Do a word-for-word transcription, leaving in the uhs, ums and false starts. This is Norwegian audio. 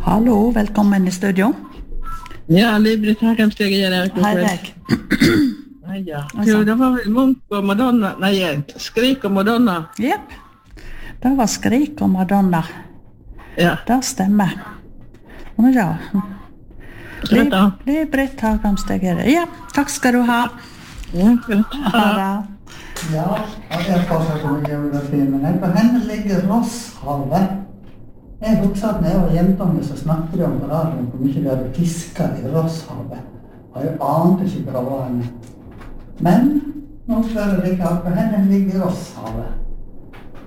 Hallo, velkommen i studio. Ja, Liv-Britt Hagemsteg er Hei deg. Hei, ja. Jo, det var vel Munch og Madonna, nei, Skrik og Madonna. Jepp, det var Skrik og Madonna. Ja. Det stemmer. Og ja, Liv- Liv-Britt Hagemsteg er det. Ja, takk skal du ha. Ja, greit. Ha det. Ja, jeg får så mye geografi, men jeg på henne ligger Rosshavet. Jeg husker at når jeg var jentunge, så snakket de om på radioen hvor mye de hadde fisket i Rosshavet. Og jeg ante ikke hva det var henne. Men nå spør jeg deg, på henne ligger Rosshavet.